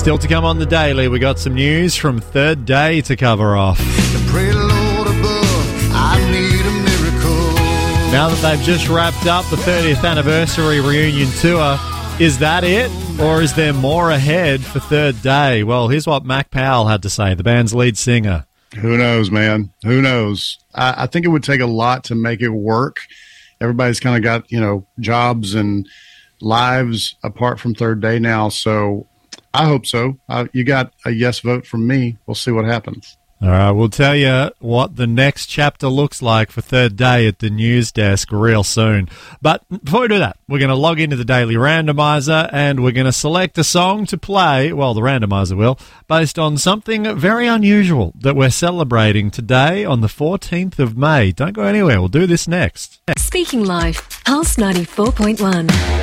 Still to come on the Daily, we got some news from Third Day to cover off. Pray the Lord above, I need a miracle. Now that they've just wrapped up the 30th anniversary reunion tour, is that it? Or is there more ahead for Third Day? Well, here's what Mac Powell had to say, the band's lead singer. Who knows, man? Who knows? I think it would take a lot to make it work. Everybody's kind of got, jobs and lives apart from Third Day now, so I hope so. You got a yes vote from me. We'll see what happens. All right, we'll tell you what the next chapter looks like for Third Day at the news desk real soon. But before we do that, we're going to log into the Daily Randomizer and we're going to select a song to play, well, the randomizer will, based on something very unusual that we're celebrating today on the 14th of May. Don't go anywhere. We'll do this next. Speaking Life, Pulse 94.1.